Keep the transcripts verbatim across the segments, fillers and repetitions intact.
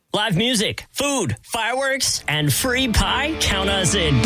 Live music, food, fireworks, and free pie. Count us in.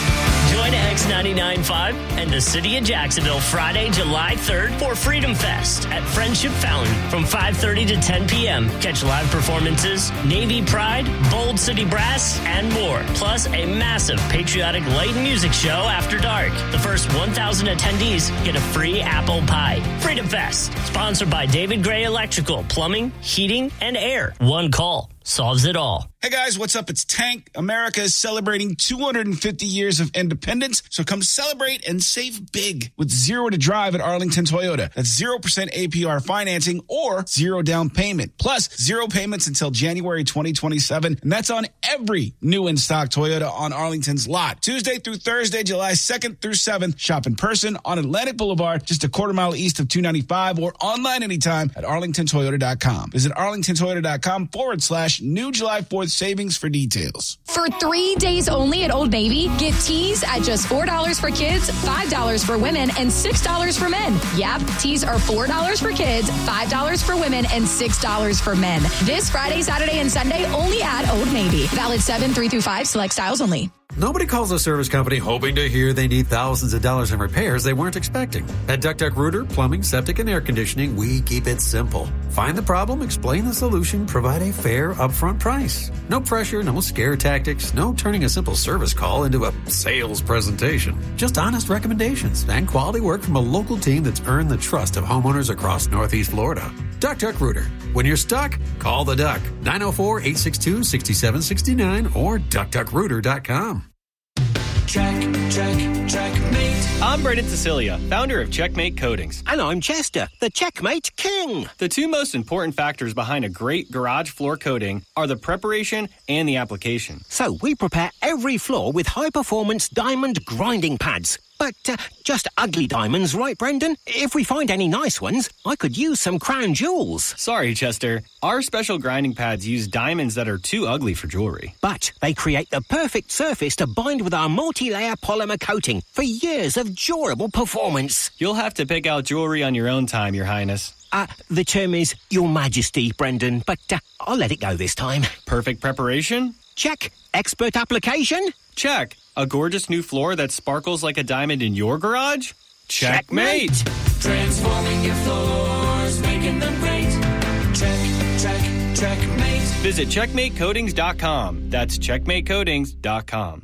Join X ninety-nine point five and the City of Jacksonville Friday, July third for Freedom Fest at Friendship Fountain from five thirty to ten p.m. Catch live performances, Navy Pride, Bold City Brass, and more. Plus a massive patriotic light music show after dark. The first one thousand attendees get a free apple pie. Freedom Fest, sponsored by David Gray Electrical, Plumbing, Heating, and Air. One call solves it all. Hey guys, what's up? It's Tank. America is celebrating two hundred fifty years of independence, so come celebrate and save big with Zero to Drive at Arlington Toyota. That's zero percent A P R financing or zero down payment, plus zero payments until January twenty twenty-seven, and that's on every new in-stock Toyota on Arlington's lot. Tuesday through Thursday, July second through seventh. Shop in person on Atlantic Boulevard, just a quarter mile east of two ninety-five, or online anytime at arlington toyota dot com. Visit arlington toyota dot com forward slash new July fourth savings for details. For three days only at Old Navy, get tees at just four dollars for kids, five dollars for women, and six dollars for men. Yep, tees are four dollars for kids, five dollars for women, and six dollars for men. This Friday, Saturday, and Sunday only at Old Navy. Valid seven three through five, select styles only. Nobody calls a service company hoping to hear they need thousands of dollars in repairs they weren't expecting. At Duck Duck Rooter, Plumbing, Septic, and Air Conditioning, we keep it simple. Find the problem, explain the solution, provide a fair upfront price. No pressure, no scare tactics, no turning a simple service call into a sales presentation. Just honest recommendations and quality work from a local team that's earned the trust of homeowners across Northeast Florida. Duck Duck Rooter. When you're stuck, call the Duck. nine oh four, eight six two, six seven six nine or duck duck rooter dot com. Check, check, checkmate. I'm Brendan Cecilia, founder of Checkmate Coatings. And I'm Chester, the Checkmate King. The two most important factors behind a great garage floor coating are the preparation and the application. So we prepare every floor with high-performance diamond grinding pads. But uh, just ugly diamonds, right, Brendan? If we find any nice ones, I could use some crown jewels. Sorry, Chester. Our special grinding pads use diamonds that are too ugly for jewelry. But they create the perfect surface to bind with our multi-layer polymer coating for years of durable performance. You'll have to pick out jewelry on your own time, Your Highness. Uh, the term is Your Majesty, Brendan, but uh, I'll let it go this time. Perfect preparation? Check. Expert application? Check. A gorgeous new floor that sparkles like a diamond in your garage? Checkmate! Transforming your floors, making them great. Check, check, checkmate. Visit checkmate coatings dot com. That's checkmate coatings dot com.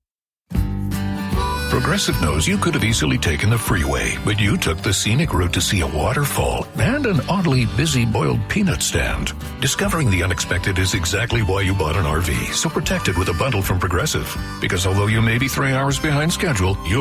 Progressive knows you could have easily taken the freeway, but you took the scenic route to see a waterfall and an oddly busy boiled peanut stand. Discovering the unexpected is exactly why you bought an R V, so protect it with a bundle from Progressive. Because although you may be three hours behind schedule, you